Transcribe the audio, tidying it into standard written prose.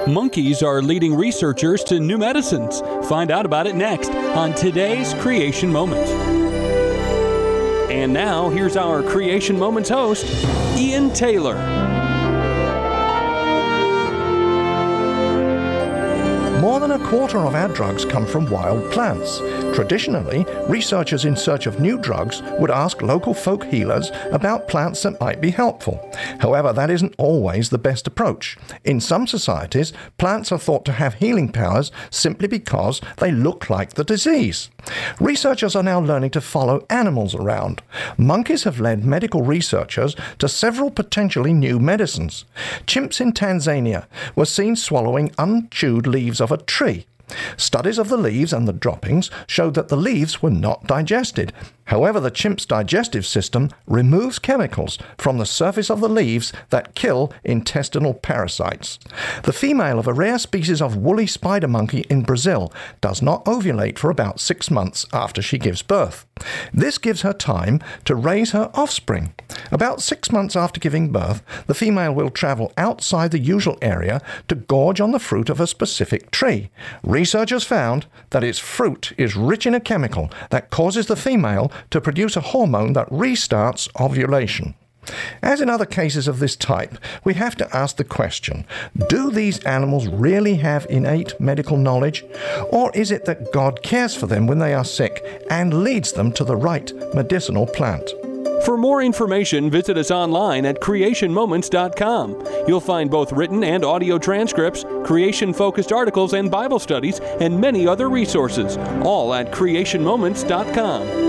Monkeys are leading researchers to new medicines. Find out about it next on today's Creation Moment. And now, here's our Creation Moments host, Ian Taylor. More than a quarter of our drugs come from wild plants. Traditionally, researchers in search of new drugs would ask local folk healers about plants that might be helpful. However, that isn't always the best approach. In some societies, plants are thought to have healing powers simply because they look like the disease. Researchers are now learning to follow animals around. Monkeys have led medical researchers to several potentially new medicines. Chimps in Tanzania were seen swallowing unchewed leaves of a tree. Studies of the leaves and the droppings showed that the leaves were not digested. However, the chimp's digestive system removes chemicals from the surface of the leaves that kill intestinal parasites. The female of a rare species of woolly spider monkey in Brazil does not ovulate for about 6 months after she gives birth. This gives her time to raise her offspring. About 6 months after giving birth, the female will travel outside the usual area to gorge on the fruit of a specific tree. Researchers found that its fruit is rich in a chemical that causes the female to produce a hormone that restarts ovulation. As in other cases of this type, we have to ask the question, do these animals really have innate medical knowledge? Or is it that God cares for them when they are sick and leads them to the right medicinal plant? For more information, visit us online at creationmoments.com. You'll find both written and audio transcripts, creation-focused articles and Bible studies, and many other resources, all at creationmoments.com.